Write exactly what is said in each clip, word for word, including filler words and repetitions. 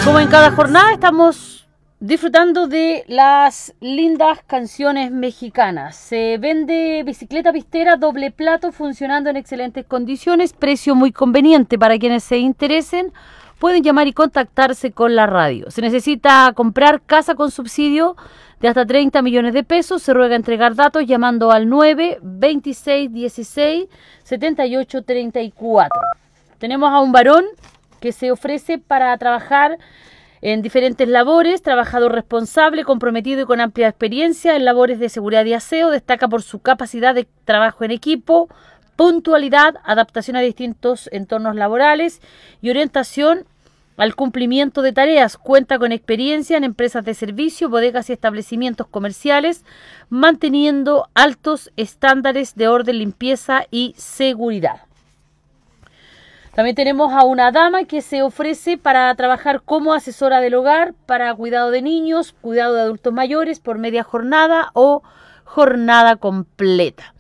Como en cada jornada estamos disfrutando de las lindas canciones mexicanas. Se vende bicicleta pistera doble plato funcionando en excelentes condiciones, precio muy conveniente para quienes se interesen. Pueden llamar y contactarse con la radio. Se necesita comprar casa con subsidio de hasta treinta millones de pesos. Se ruega entregar datos llamando al nueve veintiséis dieciséis setenta y ocho treinta y cuatro. Tenemos a un varón que se ofrece para trabajar en diferentes labores, trabajador responsable, comprometido y con amplia experiencia en labores de seguridad y aseo. Destaca por su capacidad de trabajo en equipo, puntualidad, adaptación a distintos entornos laborales y orientación al cumplimiento de tareas. Cuenta con experiencia en empresas de servicio, bodegas y establecimientos comerciales, manteniendo altos estándares de orden, limpieza y seguridad. También tenemos a una dama que se ofrece para trabajar como asesora del hogar, para cuidado de niños, cuidado de adultos mayores por media jornada o jornada completa.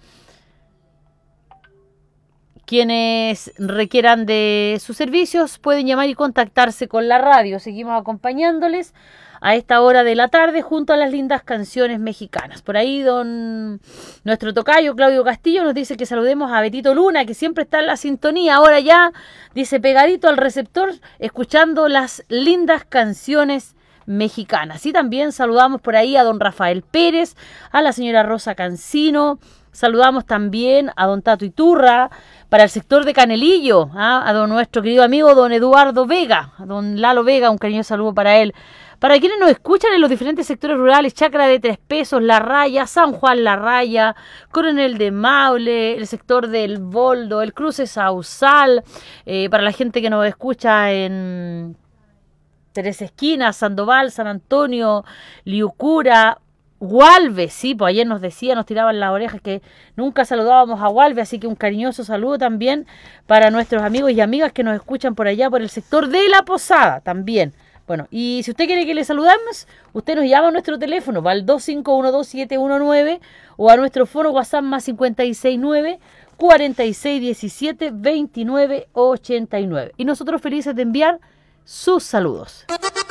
Quienes requieran de sus servicios pueden llamar y contactarse con la radio. Seguimos acompañándoles a esta hora de la tarde junto a las lindas canciones mexicanas. Por ahí don nuestro tocayo Claudio Castillo nos dice que saludemos a Betito Luna, que siempre está en la sintonía. Ahora ya, dice, pegadito al receptor, escuchando las lindas canciones mexicanas. Y también saludamos por ahí a don Rafael Pérez, a la señora Rosa Cancino. Saludamos también a don Tato Iturra, para el sector de Canelillo, ¿ah? A don nuestro querido amigo don Eduardo Vega, a don Lalo Vega, un cariñoso saludo para él. Para quienes nos escuchan en los diferentes sectores rurales, Chacra de Tres Pesos, La Raya, San Juan La Raya, Coronel de Maule, el sector del Boldo, el Cruce Sausal, eh, para la gente que nos escucha en Teresa Esquina, Sandoval, San Antonio, Liucura, Gualve, sí, pues ayer nos decía, nos tiraban las orejas que nunca saludábamos a Gualve, así que un cariñoso saludo también para nuestros amigos y amigas que nos escuchan por allá, por el sector de La Posada también. Bueno, y si usted quiere que le saludemos, usted nos llama a nuestro teléfono, va al dos cinco uno dos siete uno nueve o a nuestro foro WhatsApp más cinco seis nueve, cuarenta y seis diecisiete, veintinueve ochenta y nueve. Y nosotros felices de enviar sus saludos.